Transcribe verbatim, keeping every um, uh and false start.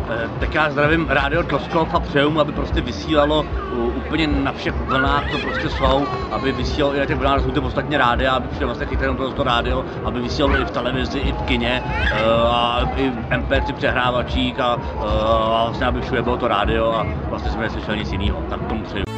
Tak já zdravím Rádio Tloskov a přeju mu, aby prostě vysílalo úplně na všech vlnách, co prostě jsou, aby vysílalo i na těch vlnách, jsou to ostatně rádia, aby všem vlastně chytali to, to rádio, aby vysílalo i v televizi, i v kině, a i v em pé tři přehrávačích a, a vlastně, aby všude bylo to rádio a vlastně jsme neslyšeli nic jiného. Tak tomu přeju.